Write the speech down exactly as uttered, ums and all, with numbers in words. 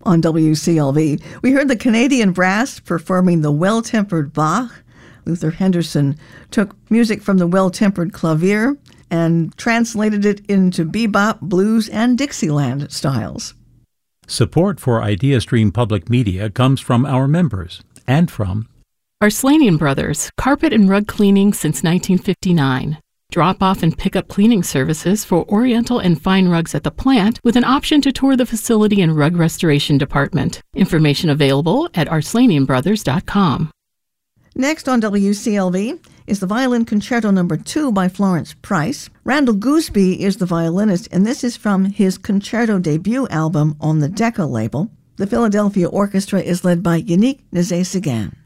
on W C L V. We heard the Canadian Brass performing the Well-Tempered Bach. Luther Henderson took music from the Well-Tempered Clavier and translated it into bebop, blues, and Dixieland styles. Support for IdeaStream Public Media comes from our members and from Arslanian Brothers, carpet and rug cleaning since nineteen fifty-nine. Drop-off and pick-up cleaning services for Oriental and fine rugs at the plant with an option to tour the facility and rug restoration department. Information available at arslanian brothers dot com. Next on W C L V is the Violin Concerto Number two by Florence Price. Randall Gooseby is the violinist, and this is from his concerto debut album on the Decca label. The Philadelphia Orchestra is led by Yannick Nézet-Séguin.